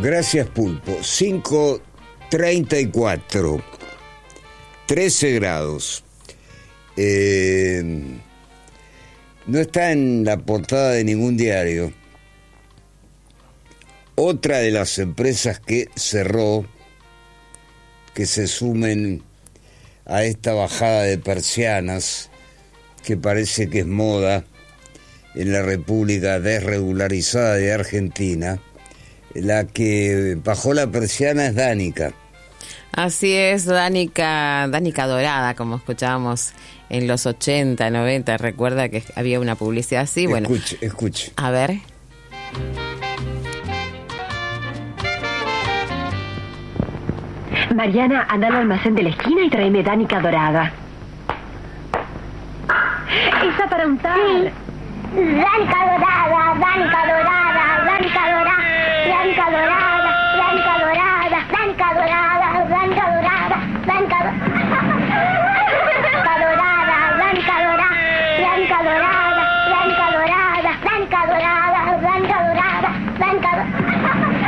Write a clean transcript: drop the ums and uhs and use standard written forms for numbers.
Gracias, Pulpo. 5:34. 13 grados. No está en la portada de ningún diario. Otra de las empresas que cerró, que se sumen a esta bajada de persianas, que parece que es moda en la República Desregularizada de Argentina, la que bajó la persiana es Danica. Así es, Danica Dorada, como escuchábamos en los 80, 90, recuerda que había una publicidad así. Bueno, escuche. A ver. Mariana, anda al almacén de la esquina y tráeme Danica Dorada. Esa para untar. Sí. Danica Dorada, Danica